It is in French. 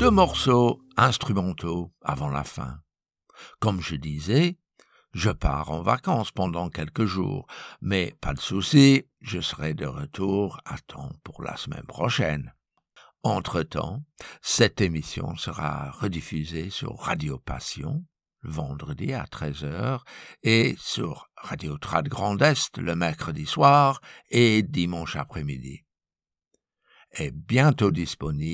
2 morceaux instrumentaux avant la fin. Comme je disais, je pars en vacances pendant quelques jours, mais pas de souci, je serai de retour à temps pour la semaine prochaine. Entre-temps, cette émission sera rediffusée sur Radio Passion, le vendredi à 13h, et sur Radio Trad Grand Est le mercredi soir et dimanche après-midi. Est bientôt disponible